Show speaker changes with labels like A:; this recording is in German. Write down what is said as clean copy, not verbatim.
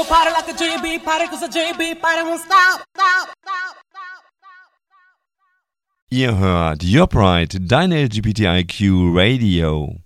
A: Party like a JB party, 'cause a JB party won't stop.
B: Ihr hört Your Pride, dein LGBTIQ Radio.